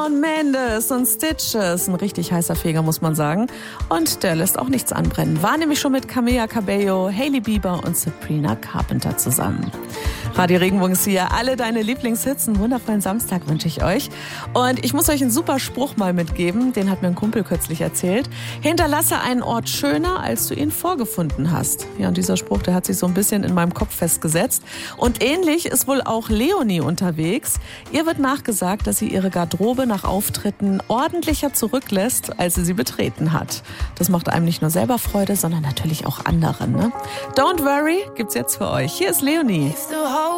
Shawn Mendes und Stitches, ein richtig heißer Feger, muss man sagen. Und der lässt auch nichts anbrennen. War nämlich schon mit Camila Cabello, Hailey Bieber und Sabrina Carpenter zusammen. Radio Regenbogen ist hier. Alle deine Lieblingshits. Einen wundervollen Samstag wünsche ich euch. Und ich muss euch einen super Spruch mal mitgeben. Den hat mir ein Kumpel kürzlich erzählt. Hinterlasse einen Ort schöner, als du ihn vorgefunden hast. Ja, und dieser Spruch, der hat sich so ein bisschen in meinem Kopf festgesetzt. Und ähnlich ist wohl auch Leonie unterwegs. Ihr wird nachgesagt, dass sie ihre Garderobe nach Auftritten ordentlicher zurücklässt, als sie betreten hat. Das macht einem nicht nur selber Freude, sondern natürlich auch anderen. Ne? Don't worry, gibt's jetzt für euch. Hier ist Leonie.